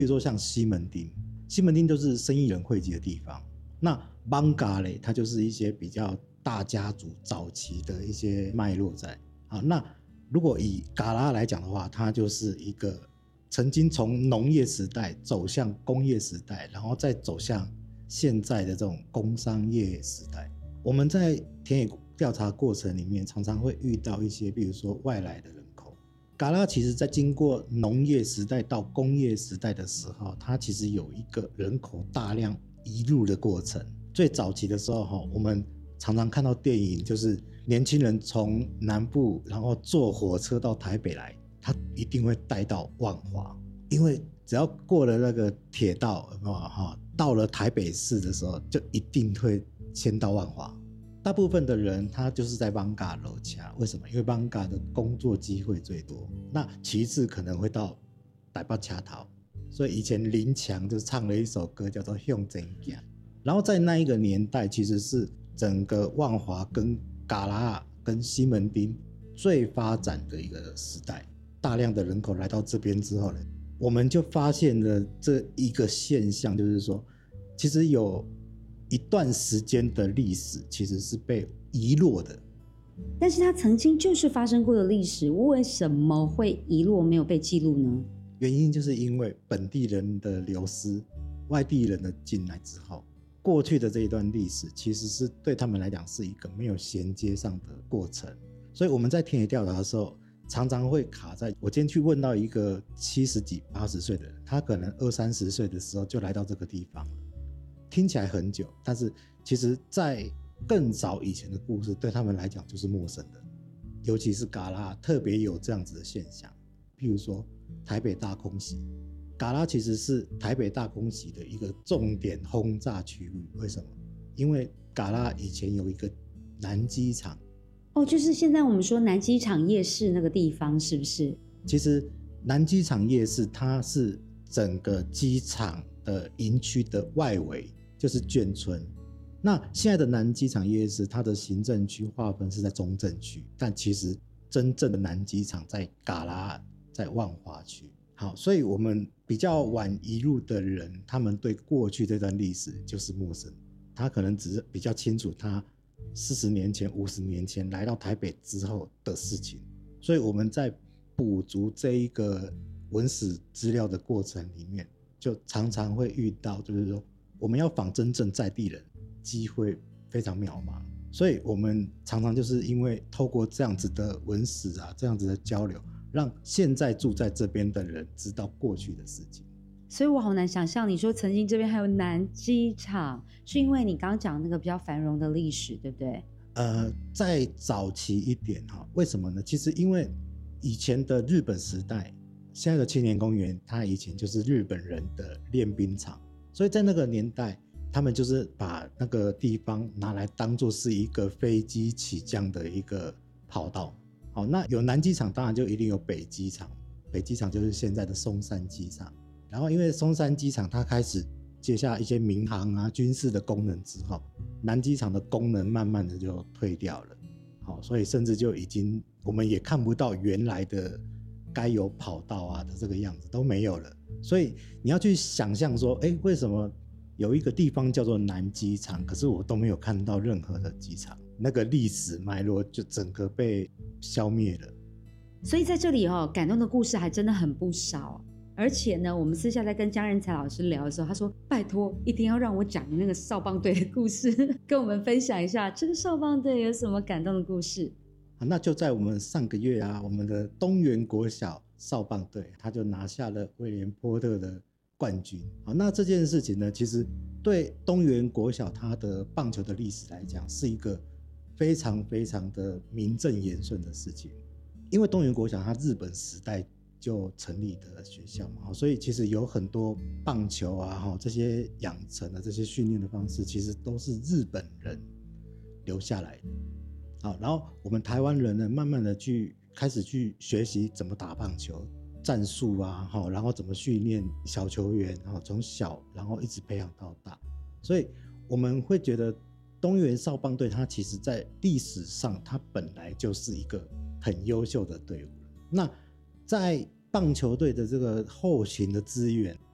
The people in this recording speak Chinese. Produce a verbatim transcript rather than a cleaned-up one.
比如说像西门町，西门町就是生意人汇集的地方。那邦嘎嘞，它就是一些比较大家族早期的一些脉络在。好，那如果以嘎拉来讲的话，它就是一个曾经从农业时代走向工业时代，然后再走向现在的这种工商业时代。我们在田野调查过程里面常常会遇到一些比如说外来的人口。嘎拉其实在经过农业时代到工业时代的时候，它其实有一个人口大量移入的过程。最早期的时候我们常常看到电影，就是年轻人从南部然后坐火车到台北来，他一定会带到万华，因为只要过了那个铁道到了台北市的时候就一定会先到万华。大部分的人他就是在艋舺楼卡，为什么？因为艋舺的工作机会最多。那其次可能会到台北车头，所以以前林强就唱了一首歌叫做向前走。然后在那一个年代，其实是整个万华跟嘎拉跟西门町最发展的一个时代。大量的人口来到这边之后呢，我们就发现了这一个现象，就是说其实有一段时间的历史其实是被遗落的。 但是它曾经就是发生过的历史，为什么会遗落没有被记录呢？ 原因就是因为本地人的流失，外地人的进来之后，过去的这一段历史其实是对他们来讲是一个没有衔接上的过程。所以我们在田野调查的时候常常会卡在，我今天去问到一个七十几八十岁的人，他可能二三十岁的时候就来到这个地方了，听起来很久，但是其实在更早以前的故事对他们来讲就是陌生的。尤其是嘎拉特别有这样子的现象，譬如说台北大空袭，嘎拉其实是台北大空袭的一个重点轰炸区域。为什么？因为嘎拉以前有一个南机场。 哦，就是现在我们说南机场夜市那个地方，是不是？ 其实南机场夜市它是整个机场的营区的外围，就是眷村。那现在的南机场夜市，它的行政区划分是在中正区，但其实真正的南机场在嘎拉，在万华区。好，所以我们比较晚移入的人，他们对过去这段历史就是陌生，他可能只是比较清楚他四十年前五十年前来到台北之后的事情。所以我们在补足这一个文史资料的过程里面，就常常会遇到，就是说我们要访真正在地人，机会非常渺茫。所以我们常常就是因为透过这样子的文史啊，这样子的交流，让现在住在这边的人知道过去的事情。 所以我好难想象，你说曾经这边还有南机场，是因为你刚刚讲那个比较繁荣的历史，对不对？ 呃，再早期一点哈，为什么呢？其实因为以前的日本时代，现在的青年公园，它以前就是日本人的练兵场，所以在那个年代，他们就是把那个地方拿来当作是一个飞机起降的一个跑道。好，那有南机场，当然就一定有北机场，北机场就是现在的松山机场。然后因为松山机场它开始接下一些民航啊军事的功能之后，南机场的功能慢慢的就退掉了。好，所以甚至就已经我们也看不到原来的该有跑道啊的这个样子都没有了。所以你要去想象说，哎，为什么有一个地方叫做南机场，可是我都没有看到任何的机场，那个历史脉络就整个被消灭了。 所以在这里哦，感动的故事还真的很不少。而且呢，我们私下在跟江仁才老师聊的时候，他说拜托一定要让我讲那个少棒队的故事跟我们分享一下这个少棒队有什么感动的故事。 那就在我们上个月啊，我们的东园国小少棒队他就拿下了威廉波特的冠军。好，那这件事情呢，其实对东园国小它的棒球的历史来讲，是一个非常非常的名正言顺的事情。因为东园国小它日本时代就成立的学校嘛，所以其实有很多棒球啊这些养成的这些训练的方式，其实都是日本人留下来的。好，然后我们台湾人呢，慢慢的去开始去学习怎么打棒球战术啊，然后怎么训练小球员，从小然后一直培养到大。所以我们会觉得东园少棒队它其实在历史上它本来就是一个很优秀的队伍。那在棒球队的这个后勤的资源，